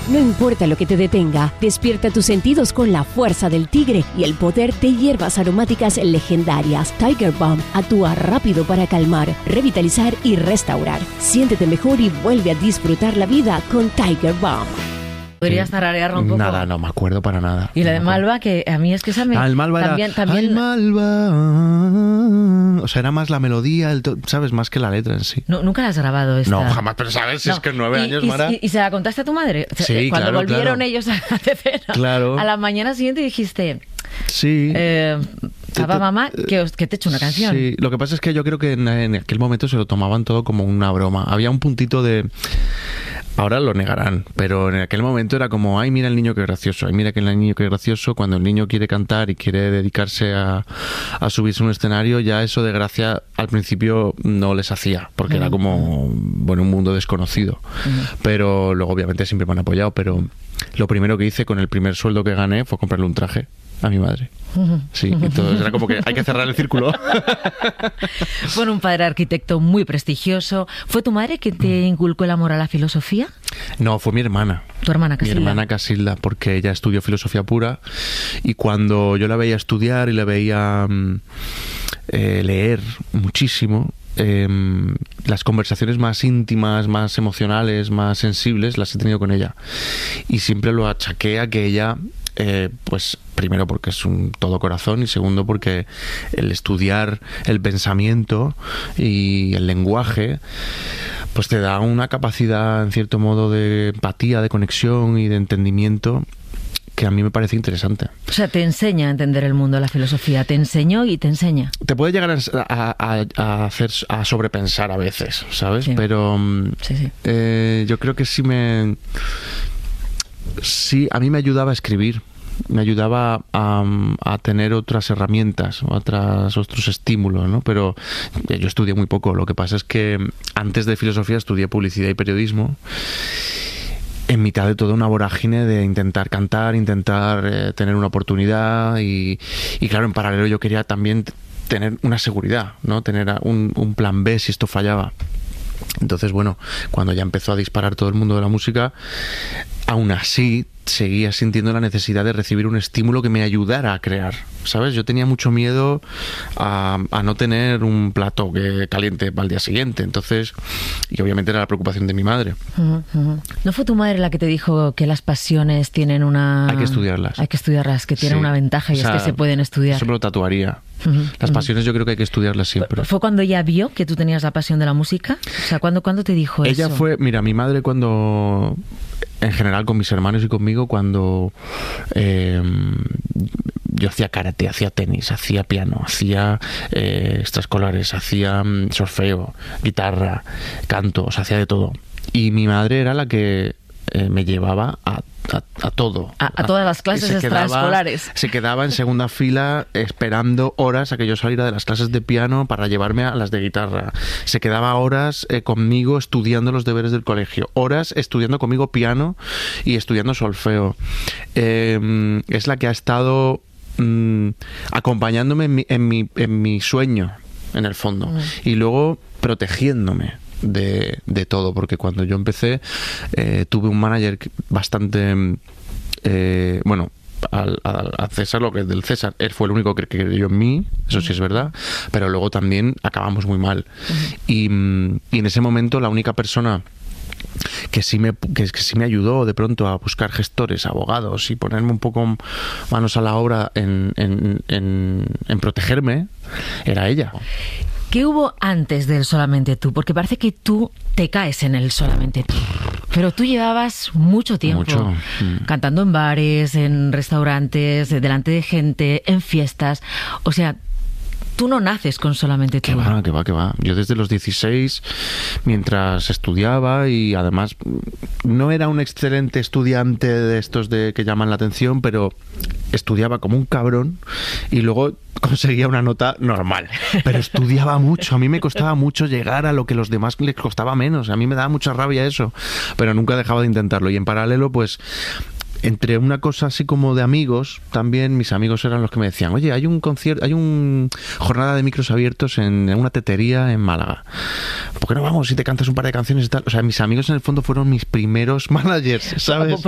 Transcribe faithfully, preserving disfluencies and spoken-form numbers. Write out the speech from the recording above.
No importa lo que te detenga, despierta tus sentidos con la fuerza del tigre y el poder de hierbas aromáticas legendarias. Tiger Balm actúa rápido para calmar, revitalizar y restaurar. Siéntete mejor y vuelve a disfrutar la vida con Tiger Balm. ¿Podrías tararearlo un poco? Nada, no me acuerdo para nada. Y la de Malva, que a mí es que esa me... Ah, el Malva también, era... también... Ay, Malva... O sea, era más la melodía, el to... ¿sabes? Más que la letra en sí. No, nunca la has grabado esta. No, jamás, pero ¿sabes? No. Es que nueve y, años, y, Mara... Y, y se la contaste a tu madre? Sí, Cuando claro, volvieron claro. ellos a de cena, Claro. a la mañana siguiente dijiste... Sí. Eh, papá, te, mamá, que, os, que te he hecho una canción. Sí, lo que pasa es que yo creo que en, en aquel momento se lo tomaban todo como una broma. Había un puntito de... Ahora lo negarán, pero en aquel momento era como, ay, mira el niño que gracioso, ay, mira que el niño que gracioso. Cuando el niño quiere cantar y quiere dedicarse a, a subirse a un escenario, ya eso de gracia al principio no les hacía, porque uh-huh. era como, bueno, un mundo desconocido. Uh-huh. Pero luego obviamente siempre me han apoyado, pero lo primero que hice con el primer sueldo que gané fue comprarle un traje a mi madre. Sí, entonces era como que hay que cerrar el círculo. Fue un padre arquitecto muy prestigioso. ¿Fue tu madre que te inculcó el amor a la filosofía? No, fue mi hermana. ¿Tu hermana Casilda? Mi hermana Casilda, porque ella estudió filosofía pura y cuando yo la veía estudiar y la veía eh, leer muchísimo, eh, las conversaciones más íntimas, más emocionales, más sensibles las he tenido con ella. Y siempre lo achaqué a que ella... Eh, pues primero porque es un todo corazón y segundo porque el estudiar el pensamiento y el lenguaje pues te da una capacidad en cierto modo de empatía, de conexión y de entendimiento que a mí me parece interesante. O sea, te enseña a entender el mundo, la filosofía, te enseñó y te enseña. Te puede llegar a, a, a hacer a sobrepensar a veces, ¿sabes? Sí. Pero sí, sí. Eh, yo creo que sí me... Sí, a mí me ayudaba a escribir, me ayudaba a, a tener otras herramientas, otras, otros estímulos, ¿no? Pero yo estudié muy poco. Lo que pasa es que antes de filosofía estudié publicidad y periodismo, en mitad de toda una vorágine de intentar cantar, intentar eh, tener una oportunidad y, y claro, en paralelo yo quería también tener una seguridad, ¿no? Tener un, un plan B si esto fallaba. Entonces, bueno, cuando ya empezó a disparar todo el mundo de la música, aún así seguía sintiendo la necesidad de recibir un estímulo que me ayudara a crear, ¿sabes? Yo tenía mucho miedo a, a no tener un plato que caliente para el día siguiente, entonces, y obviamente era la preocupación de mi madre. Uh-huh, uh-huh. ¿No fue tu madre la que te dijo que las pasiones tienen una... Hay que estudiarlas. Hay que estudiarlas, que tienen sí. una ventaja y o sea, es que se pueden estudiar. Eso me lo tatuaría. Uh-huh, Las pasiones uh-huh. yo creo que hay que estudiarlas siempre. ¿Fue cuando ella vio que tú tenías la pasión de la música? O sea, ¿cuándo, ¿cuándo te dijo ella eso? Ella fue, mira, mi madre cuando... En general con mis hermanos y conmigo cuando eh, yo hacía karate, hacía tenis, hacía piano, hacía eh, extraescolares, hacía um, solfeo, guitarra, canto, o sea, hacía de todo. Y mi madre era la que eh, me llevaba a, a, a todo. A, a todas las clases extraescolares. Quedaba, se quedaba en segunda fila esperando horas a que yo saliera de las clases de piano para llevarme a las de guitarra. Se quedaba horas eh, conmigo estudiando los deberes del colegio. Horas estudiando conmigo piano y estudiando solfeo. Eh, es la que ha estado mm, acompañándome en mi, en, mi, en mi sueño, en el fondo. Mm. Y luego protegiéndome de, de todo, porque cuando yo empecé eh, tuve un manager bastante eh, bueno, al, al, a César lo que es del César, él fue el único que creyó en mí, eso sí es verdad, pero luego también acabamos muy mal. Uh-huh. y, y en ese momento la única persona que sí me que, que sí me ayudó de pronto a buscar gestores, abogados y ponerme un poco manos a la obra en, en, en, en protegerme era ella. ¿Qué hubo antes del Solamente Tú? Porque parece que tú te caes en el Solamente Tú. Pero tú llevabas mucho tiempo mucho. Mm. cantando en bares, en restaurantes, delante de gente, en fiestas. O sea, tú no naces con Solamente Tú. Que va, que va, que va. Yo desde los dieciséis, mientras estudiaba, y además no era un excelente estudiante de estos de que llaman la atención, pero estudiaba como un cabrón y luego conseguía una nota normal, pero estudiaba mucho. A mí me costaba mucho llegar a lo que a los demás les costaba menos. A mí me daba mucha rabia eso, pero nunca dejaba de intentarlo. Y en paralelo, pues entre una cosa así como de amigos, también mis amigos eran los que me decían, oye, hay un concierto, hay una jornada de micros abiertos en una tetería en Málaga, ¿por qué no vamos y te cantas un par de canciones y tal? O sea, mis amigos en el fondo fueron mis primeros managers, ¿sabes?